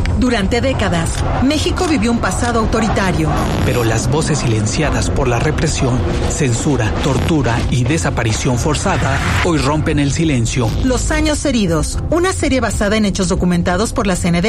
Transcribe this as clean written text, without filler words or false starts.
Durante décadas, México vivió un pasado autoritario. Pero las voces silenciadas por la represión, censura, tortura y desaparición forzada hoy rompen el silencio. Los años heridos, una serie basada en hechos documentados por la CNDH.